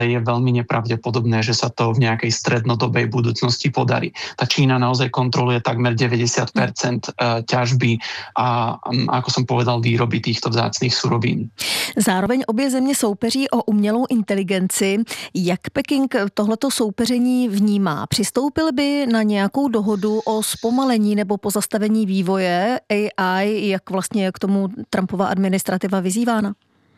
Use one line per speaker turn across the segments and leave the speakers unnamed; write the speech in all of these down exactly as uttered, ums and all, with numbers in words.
je veľmi nepravdepodobné, že sa to v nejakej strednodobej budúcnosti podarí. Tá Čína naozaj kontroluje takmer deväťdesiat percent ťažby a, ako som povedal, výroby týchto vzácnych surovín.
Zároveň obě země soupeří o umělou inteligenci. Jak Peking tohleto soupeření vnímá? Přistoupil by na nějakou dohodu o zpomalení nebo pozastavení vývoje A I, jak vlastně je k tomu Trumpova administrativa vyzývána?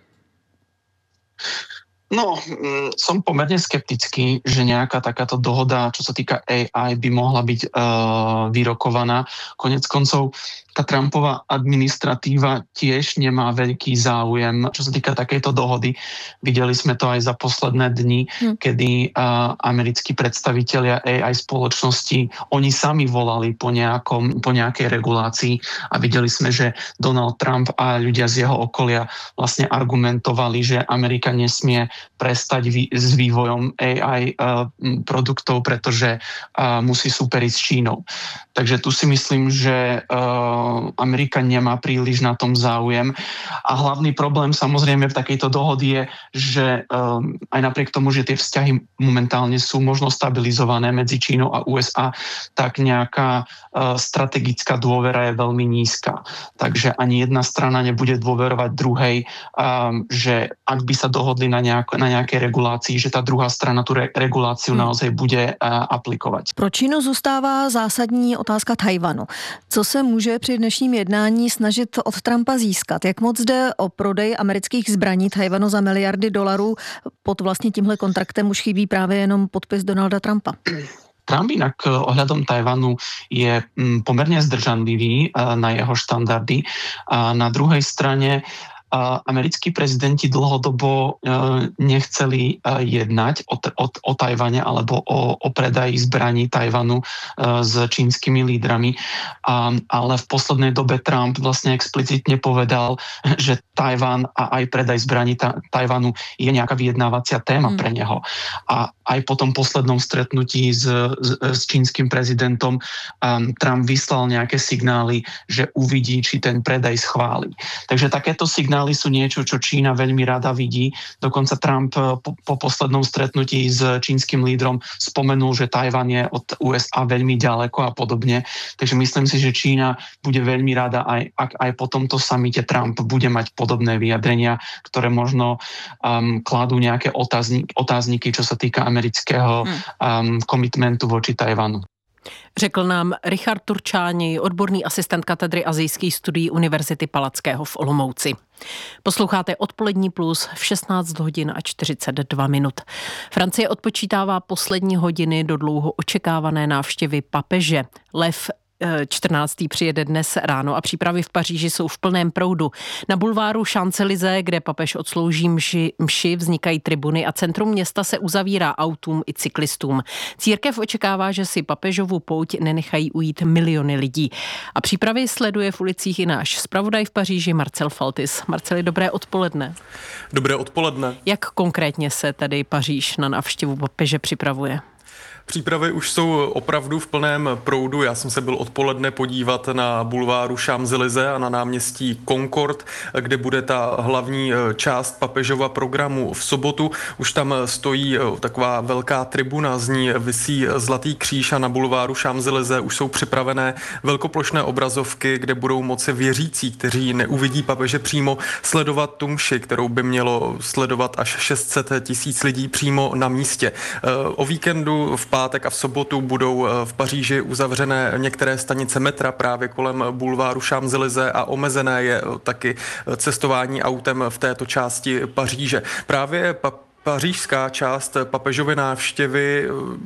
No, som pomerne skeptický, že nejaká takáto dohoda, čo sa týka A I, by mohla byť uh, vyrokovaná. Konec koncov, tá Trumpová administratíva tiež nemá veľký záujem, čo sa týka takejto dohody. Videli sme to aj za posledné dni, hm. kedy uh, americkí predstavitelia A I spoločnosti, oni sami volali po, nejakom, po nejakej regulácii a videli sme, že Donald Trump a ľudia z jeho okolia vlastne argumentovali, že Amerika nesmie prestať vý, s vývojom A I uh, produktov, pretože uh, musí súperiť s Čínou. Takže tu si myslím, že uh, Amerika nemá príliš na tom záujem. A hlavný problém samozrejme v takejto dohody je, že uh, aj napriek tomu, že tie vzťahy momentálne sú možno stabilizované medzi Čínou a U S A, tak nejaká uh, strategická dôvera je veľmi nízka. Takže ani jedna strana nebude dôverovať druhej, um, že ak by sa dohodli na, nejak, na nejakej regulácii, že tá druhá strana tú re- reguláciu hmm. naozaj bude uh, aplikovať.
Pro Čínu zůstává zásadní otázka Tajvanu. Co se může při dnešním jednání snažit od Trumpa získat? Jak moc jde o prodej amerických zbraní Tajvanu za miliardy dolarů? Pod vlastně tímhle kontraktem už chybí právě jenom podpis Donalda Trumpa.
Trump inak ohľadom Tajvanu je pomerne zdržanlivý na jeho štandardy. A na druhej strane americkí prezidenti dlhodobo nechceli jednať o, o, o Tajvane alebo o, o predaji zbraní Tajvanu s čínskymi lídrami, a, ale v poslednej dobe Trump vlastne explicitne povedal, že Tajvan a aj predaj zbraní ta, Tajvanu je nejaká vyjednávacia téma mm. pre neho. A aj po tom poslednom stretnutí s, s, s čínskym prezidentom um, Trump vyslal nejaké signály, že uvidí, či ten predaj schváli. Takže takéto signály sú niečo, čo Čína veľmi rada vidí. Dokonca Trump po, po poslednom stretnutí s čínskym lídrom spomenul, že Tajvan je od U S A veľmi ďaleko a podobne. Takže myslím si, že Čína bude veľmi rada, aj, ak aj po tomto samite Trump bude mať podobné vyjadrenia, ktoré možno um, kladú nejaké otáznik, otázniky, čo sa týka amerického um, komitmentu voči Tajvanu.
Řekl nám Richard Turčáni, odborný asistent katedry azijských studií Univerzity Palackého v Olomouci. Posloucháte Odpolední plus v šestnáct hodin a čtyřicet dva minut. Francie odpočítává poslední hodiny do dlouho očekávané návštěvy papeže. Lev čtrnáctý přijede dnes ráno a přípravy v Paříži jsou v plném proudu. Na bulváru Champs-Élysées, kde papež odslouží mši, mši, vznikají tribuny a centrum města se uzavírá autům i cyklistům. Církev očekává, že si papežovu pouť nenechají ujít miliony lidí. A přípravy sleduje v ulicích i náš zpravodaj v Paříži Marcel Faltis. Marceli, dobré odpoledne.
Dobré odpoledne.
Jak konkrétně se tedy Paříž na návštěvu papeže připravuje?
Přípravy už jsou opravdu v plném proudu. Já jsem se byl odpoledne podívat na bulváru Champs-Élysées a na náměstí Concorde, kde bude ta hlavní část papežova programu v sobotu. Už tam stojí taková velká tribuna, z ní visí Zlatý kříž a na bulváru Champs-Élysées už jsou připravené velkoplošné obrazovky, kde budou moci věřící, kteří neuvidí papeže přímo, sledovat tu mši, kterou by mělo sledovat až šest set tisíc lidí přímo na místě. O víkendu v pátek a v sobotu budou v Paříži uzavřené některé stanice metra právě kolem bulváru Champs-Élysées a omezené je taky cestování autem v této části Paříže. Právě pa- pařížská část papežovy návštěvy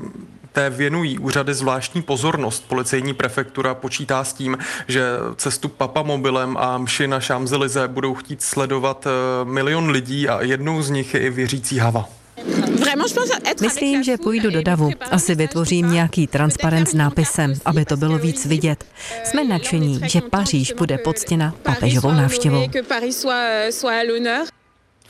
té věnují úřady zvláštní pozornost. Policejní prefektura počítá s tím, že cestu papamobilem a mši na Champs-Élysées budou chtít sledovat milion lidí a jednou z nich je i věřící Hava.
Myslím, že půjdu do davu. Asi vytvořím nějaký transparent s nápisem, aby to bylo víc vidět. Jsme nadšení, že Paříž bude poctěna papežovou návštěvou.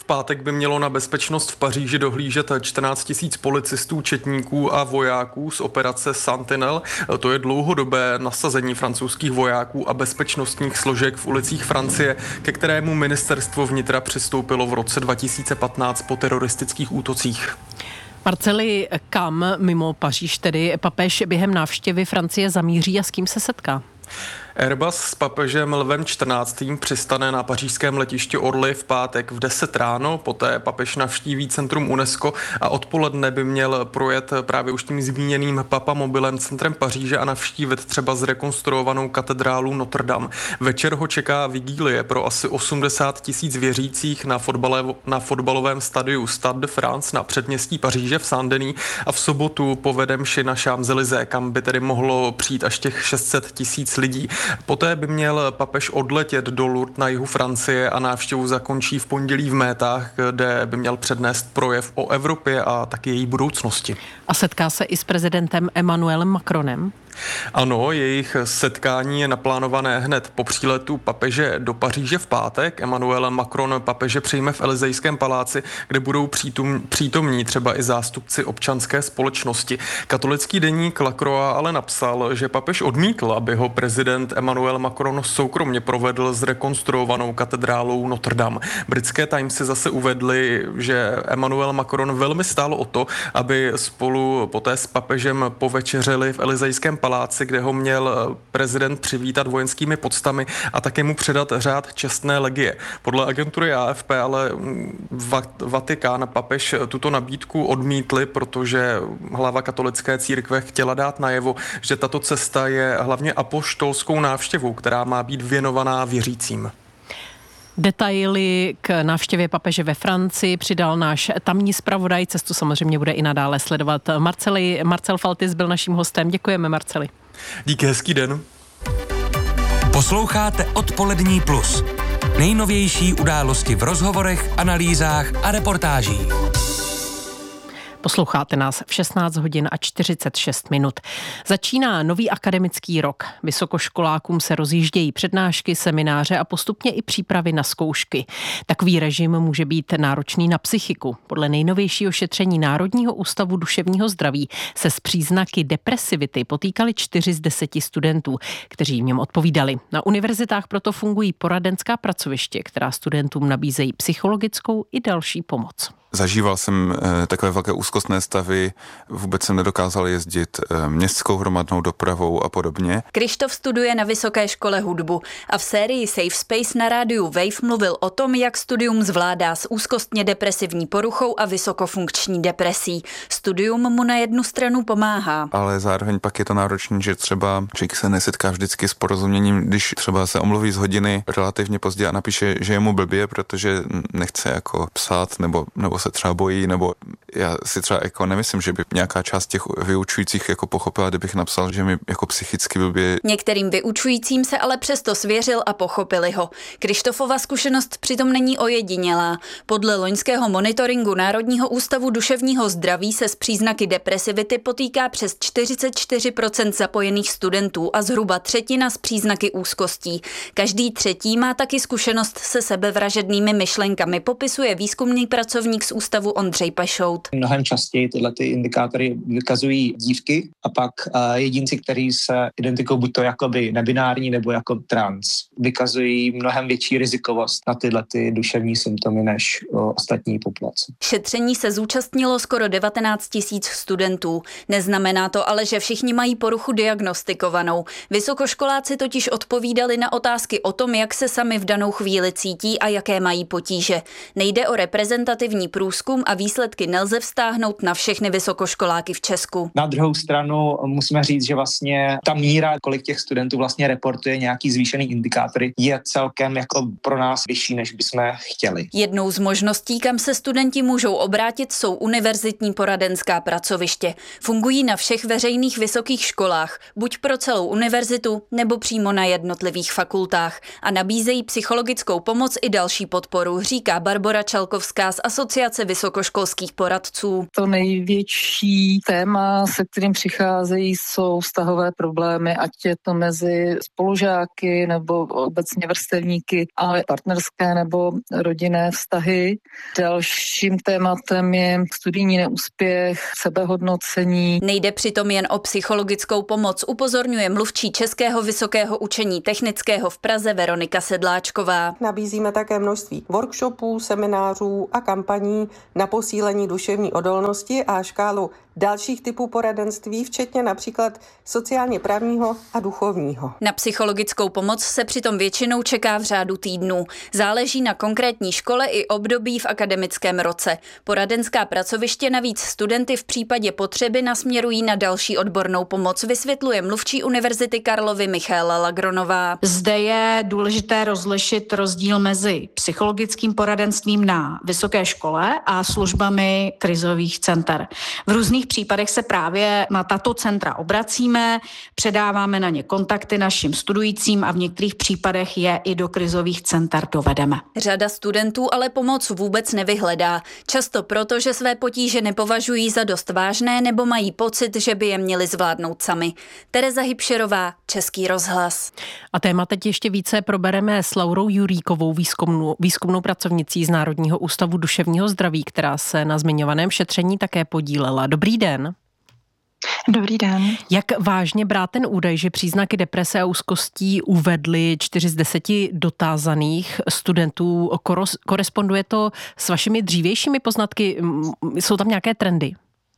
pátek by mělo na bezpečnost v Paříži dohlížet čtrnáct tisíc policistů, četníků a vojáků z operace Sentinel. To je dlouhodobé nasazení francouzských vojáků a bezpečnostních složek v ulicích Francie, ke kterému ministerstvo vnitra přistoupilo v roce dva tisíce patnáct po teroristických útocích.
Marceli, kam mimo Paříž tedy papež během návštěvy Francie zamíří a s kým se setká?
Airbus s papežem Lvem čtrnáctým přistane na pařížském letišti Orly v pátek v deset ráno, poté papež navštíví centrum UNESCO a odpoledne by měl projet právě už tím zmíněným papamobilem centrem Paříže a navštívit třeba zrekonstruovanou katedrálu Notre Dame. Večer ho čeká vigílie pro asi osmdesát tisíc věřících na, fotbale, na fotbalovém stadiu Stade de France na předměstí Paříže v Saint-Denis a v sobotu povede mši na Champs-Élysées, kam by tedy mohlo přijít až těch šest set tisíc lidí. Poté by měl papež odletět do Lourdes na jihu Francie a návštěvu zakončí v pondělí v Métách, kde by měl přednést projev o Evropě a taky její budoucnosti.
A setká se i s prezidentem Emmanuelem Macronem?
Ano, jejich setkání je naplánované hned po příletu papeže do Paříže v pátek. Emmanuel Macron papeže přijme v Elysejském paláci, kde budou přítom, přítomní třeba i zástupci občanské společnosti. Katolický deník La Croix ale napsal, že papež odmítl, aby ho prezident Emmanuel Macron soukromně provedl zrekonstruovanou katedrálou Notre Dame. Britské Timesy zase uvedly, že Emmanuel Macron velmi stál o to, aby spolu poté s papežem povečeřili v Elysejském paláci, kde ho měl prezident přivítat vojenskými poctami a také mu předat řád čestné legie. Podle agentury A F P ale Vatikán a papež tuto nabídku odmítli, protože hlava katolické církve chtěla dát najevo, že tato cesta je hlavně apoštolskou návštěvou, která má být věnovaná věřícím.
Detaily k návštěvě papeže ve Francii přidal náš tamní zpravodaj. Cestu samozřejmě bude i nadále sledovat. Marceli, Marcel Faltis byl naším hostem. Děkujeme, Marceli.
Díky, hezký den.
Posloucháte Odpolední plus. Nejnovější události v rozhovorech, analýzách a reportážích.
Posloucháte nás v šestnáct hodin a čtyřicet šest minut. Začíná nový akademický rok. Vysokoškolákům se rozjíždějí přednášky, semináře a postupně i přípravy na zkoušky. Takový režim může být náročný na psychiku. Podle nejnovějšího šetření Národního ústavu duševního zdraví se s příznaky depresivity potýkali čtyři z deseti studentů, kteří jim odpovídali. Na univerzitách proto fungují poradenská pracoviště, která studentům nabízejí psychologickou i další pomoc.
Zažíval jsem e, takové velké úzkostné stavy, vůbec jsem nedokázal jezdit e, městskou hromadnou dopravou a podobně.
Krištof studuje na Vysoké škole hudbu a v sérii Safe Space na rádiu Wave mluvil o tom, jak studium zvládá s úzkostně depresivní poruchou a vysokofunkční depresí. Studium mu na jednu stranu pomáhá.
Ale zároveň pak je to náročné, že třeba člověk se nesetká vždycky s porozuměním, když třeba se omluví z hodiny relativně pozdě a napíše, že je mu blbě, protože nechce jako psát nebo, nebo se třeba bojí, nebo já si třeba jako nemyslím, že by nějaká část těch vyučujících jako pochopila, kdybych napsal, že mi jako psychicky blbě.
Některým vyučujícím se ale přesto svěřil a pochopili ho. Krištofova zkušenost přitom není ojedinělá. Podle loňského monitoringu Národního ústavu duševního zdraví se s příznaky depresivity potýká přes čtyřicet čtyři procent zapojených studentů a zhruba třetina s příznaky úzkostí. Každý třetí má taky zkušenost se sebevražednými myšlenkami, popisuje výzkumný pracovník z ústavu Ondřej Pešout.
Mnohem častěji tyhle ty indikátory vykazují dívky a pak uh, jedinci, kteří se identifikují buď to jakoby nebinární nebo jako trans, vykazují mnohem větší rizikovost na tyhle ty duševní symptomy než uh, ostatní populace.
Šetření se zúčastnilo skoro devatenáct tisíc studentů. Neznamená to ale, že všichni mají poruchu diagnostikovanou. Vysokoškoláci totiž odpovídali na otázky o tom, jak se sami v danou chvíli cítí a jaké mají potíže. Nejde o reprezentativní průzkum a výsledky nelze vztáhnout na všechny vysokoškoláky v Česku.
Na druhou stranu musíme říct, že vlastně ta míra, kolik těch studentů vlastně reportuje nějaký zvýšený indikátory, je celkem jako pro nás vyšší, než bychom chtěli.
Jednou z možností, kam se studenti můžou obrátit, jsou univerzitní poradenská pracoviště. Fungují na všech veřejných vysokých školách, buď pro celou univerzitu, nebo přímo na jednotlivých fakultách a nabízejí psychologickou pomoc i další podporu, říká Barbora Čalkovská z Asociace Asociace vysokoškolských poradců.
To největší téma, se kterým přicházejí, jsou vztahové problémy, ať je to mezi spolužáky nebo obecně vrstevníky, ale partnerské nebo rodinné vztahy. Dalším tématem je studijní neúspěch, sebehodnocení.
Nejde přitom jen o psychologickou pomoc, upozorňuje mluvčí Českého vysokého učení technického v Praze Veronika Sedláčková.
Nabízíme také množství workshopů, seminářů a kampaní na posílení duševní odolnosti a škálu dalších typů poradenství, včetně například sociálně právního a duchovního.
Na psychologickou pomoc se přitom většinou čeká v řádu týdnů. Záleží na konkrétní škole i období v akademickém roce. Poradenská pracoviště navíc studenty v případě potřeby nasměrují na další odbornou pomoc, vysvětluje mluvčí Univerzity Karlovy Michaela Lagronová.
Zde je důležité rozlišit rozdíl mezi psychologickým poradenstvím na vysoké škole a službami krizových center. V různých případech se právě na tato centra obracíme, předáváme na ně kontakty našim studujícím a v některých případech je i do krizových center dovedeme.
Řada studentů ale pomoc vůbec nevyhledá. Často proto, že své potíže nepovažují za dost vážné nebo mají pocit, že by je měli zvládnout sami. Tereza Hybšerová, Český rozhlas.
A téma teď ještě více probereme s Laurou Juríkovou, výzkumnou, výzkumnou pracovnicí z Národního ústavu duševního zdraví, která se na zmiňovaném šetření také podílela. Dobrý den.
Dobrý den.
Jak vážně brát ten údaj, že příznaky deprese a úzkostí uvedli čtyři z deseti dotázaných studentů? Koresponduje to s vašimi dřívějšími poznatky? Jsou tam nějaké trendy?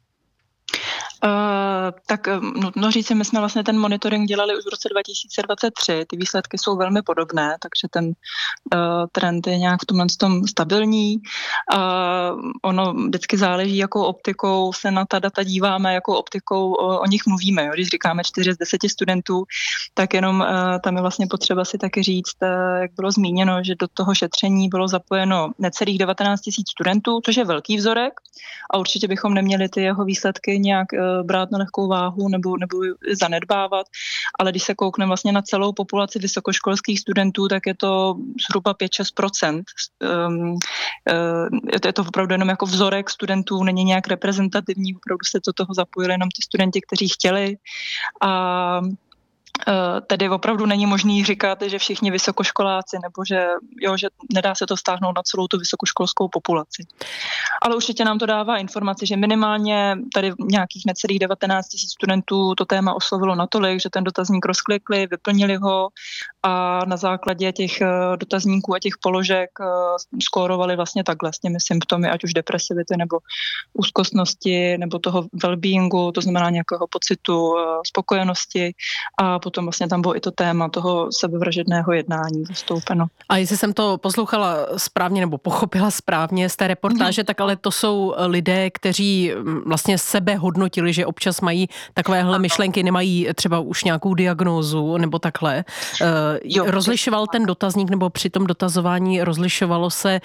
Uh, tak nutno říct, my jsme vlastně ten monitoring dělali už v roce dva tisíce dvacet tři. Ty výsledky jsou velmi podobné, takže ten uh, trend je nějak v tomhle tom stabilní. Uh, ono vždycky záleží, jakou optikou se na ta data díváme, jakou optikou o, o nich mluvíme. Jo. Když říkáme čtyři z deseti studentů, tak jenom uh, tam je vlastně potřeba si taky říct, uh, jak bylo zmíněno, že do toho šetření bylo zapojeno necelých devatenáct tisíc studentů, což je velký vzorek a určitě bychom neměli ty jeho výsledky nějak uh, brát na lehkou váhu nebo, nebo zanedbávat, ale když se koukneme vlastně na celou populaci vysokoškolských studentů, tak je to zhruba pět až šest procent. Um, uh, je to opravdu jenom jako vzorek studentů, není nějak reprezentativní, opravdu se do toho zapojili jenom ty studenti, kteří chtěli a tedy opravdu není možný říkat, že všichni vysokoškoláci, nebo že, jo, že nedá se to stáhnout na celou tu vysokoškolskou populaci. Ale určitě nám to dává informaci, že minimálně tady nějakých necelých devatenáct tisíc studentů to téma oslovilo natolik, že ten dotazník rozklikli, vyplnili ho a na základě těch dotazníků a těch položek skórovali vlastně takhle s těmi symptomy, ať už depresivity nebo úzkostnosti, nebo toho well-beingu, to znamená nějakého pocitu spokojenosti a potom vlastně tam bylo i to téma toho sebevražedného jednání zastoupeno.
A jestli jsem to poslouchala správně nebo pochopila správně z té reportáže, mm-hmm. tak ale to jsou lidé, kteří vlastně sebe hodnotili, že občas mají takovéhle myšlenky, nemají třeba už nějakou diagnózu nebo takhle. Jo, rozlišoval ten dotazník nebo při tom dotazování rozlišovalo se,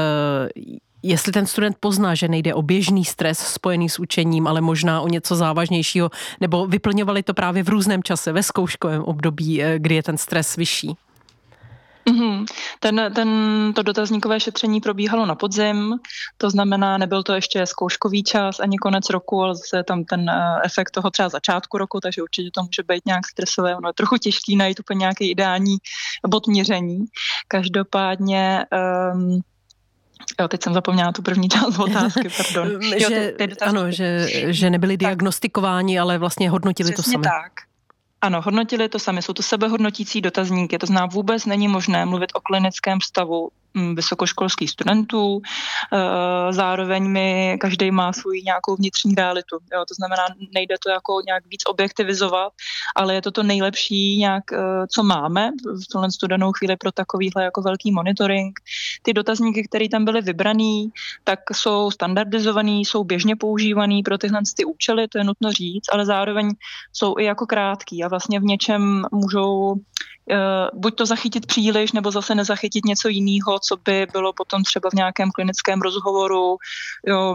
jestli ten student pozná, že nejde o běžný stres spojený s učením, ale možná o něco závažnějšího, nebo vyplňovali to právě v různém čase, ve zkouškovém období, kdy je ten stres vyšší?
Mm-hmm. Ten, ten, to dotazníkové šetření probíhalo na podzim, to znamená, nebyl to ještě zkouškový čas ani konec roku, ale zase tam ten efekt toho třeba začátku roku, takže určitě to může být nějak stresové, ono je trochu těžký najít úplně nějaký ideální bod měření. Každopádně um, Jo, teď jsem zapomněla tu první část otázky, pardon. Jo,
že, ty, ty ano, že, že nebyli diagnostikováni, ale vlastně hodnotili
Přesně
to sami.
tak. Ano, hodnotili to sami, jsou to sebehodnotící dotazníky, to znamená vůbec není možné mluvit o klinickém stavu vysokoškolských studentů, zároveň mi každý má svůj nějakou vnitřní realitu. Jo, to znamená, nejde to jako nějak víc objektivizovat, ale je to to nejlepší nějak, co máme v tuhle studenou chvíli pro takovýhle jako velký monitoring. Ty dotazníky, které tam byly vybraný, tak jsou standardizovaný, jsou běžně používaný pro tyhle ty účely, to je nutno říct, ale zároveň jsou i jako krátký a vlastně v něčem můžou buď to zachytit příliš, nebo zase nezachytit něco jiného, co by bylo potom třeba v nějakém klinickém rozhovoru jo,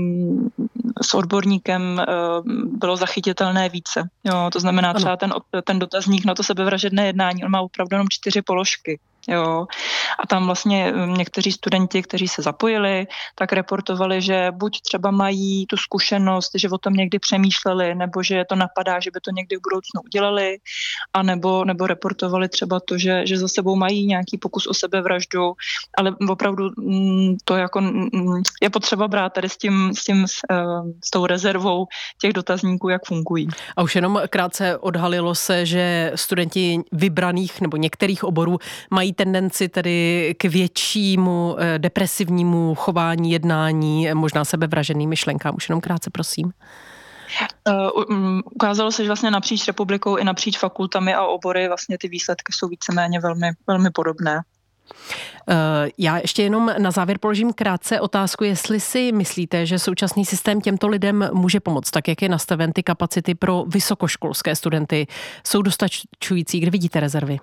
s odborníkem bylo zachytitelné více. Jo, to znamená třeba ten, ten dotazník na to sebevražedné jednání, on má opravdu jenom čtyři položky. Jo. A tam vlastně někteří studenti, kteří se zapojili, tak reportovali, že buď třeba mají tu zkušenost, že o tom někdy přemýšleli, nebo že je to napadá, že by to někdy v budoucnu udělali, a nebo, nebo reportovali třeba to, že, že za sebou mají nějaký pokus o sebevraždu, ale opravdu to jako je potřeba brát tady s tím, s tím, s tou rezervou těch dotazníků, jak fungují.
A už jenom krátce odhalilo se, že studenti vybraných nebo některých oborů mají tendenci tedy k většímu depresivnímu chování, jednání, možná sebevraženým myšlenkám. Už jenom krátce, prosím.
Uh, ukázalo se, že vlastně napříč republikou i napříč fakultami a obory vlastně ty výsledky jsou víceméně velmi, velmi podobné.
Já ještě jenom na závěr položím krátce otázku, jestli si myslíte, že současný systém těmto lidem může pomoct, tak jak je nastaven, ty kapacity pro vysokoškolské studenty jsou dostačující, kde vidíte rezervy?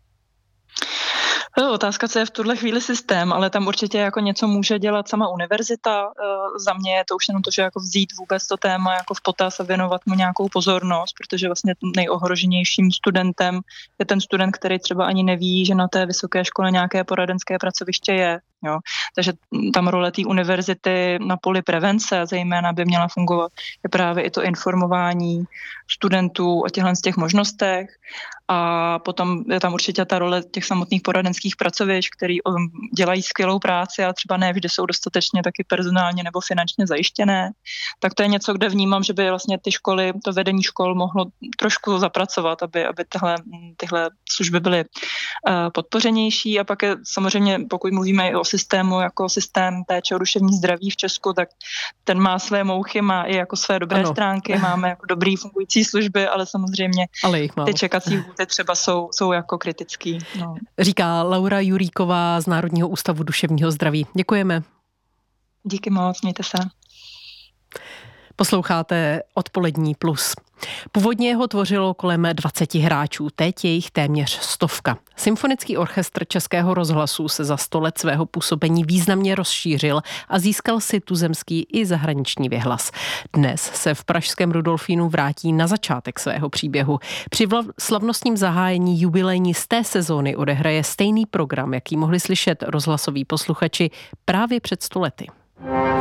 Otázka, co je v tuhle chvíli systém, ale tam určitě jako něco může dělat sama univerzita. Za mě je to už jenom to, že jako vzít vůbec to téma jako v potaz a věnovat mu nějakou pozornost, protože vlastně nejohroženějším studentem je ten student, který třeba ani neví, že na té vysoké škole nějaké poradenské pracoviště je. Jo. Takže tam role té univerzity na poli prevence zejména by měla fungovat. Je právě i to informování studentů o těchto z těch možnostech. A potom je tam určitě ta role těch samotných poradenských pracovišť, který dělají skvělou práci a třeba ne vždy jsou dostatečně taky personálně nebo finančně zajištěné. Tak to je něco, kde vnímám, že by vlastně ty školy, to vedení škol mohlo trošku zapracovat, aby, aby tyhle, tyhle služby byly uh, podpořenější. A pak je samozřejmě, pokud mluvíme i o systému, jako systém péče o duševní zdraví v Česku, tak ten má své mouchy, má i jako své dobré ano. stránky, máme jako dobrý fungující služby, ale samozřejmě
ale
ty čekací lhůty třeba jsou, jsou jako kritický. No.
Říká Laura Juríková z Národního ústavu duševního zdraví. Děkujeme.
Díky moc, mějte se.
Posloucháte Odpolední plus. Původně ho tvořilo kolem dvaceti hráčů, teď je jich téměř stovka. Symfonický orchestr Českého rozhlasu se za sto let svého působení významně rozšířil a získal si tuzemský i zahraniční věhlas. Dnes se v pražském Rudolfínu vrátí na začátek svého příběhu. Při slavnostním zahájení jubilejní z té sezóny odehraje stejný program, jaký mohli slyšet rozhlasoví posluchači právě před sto lety.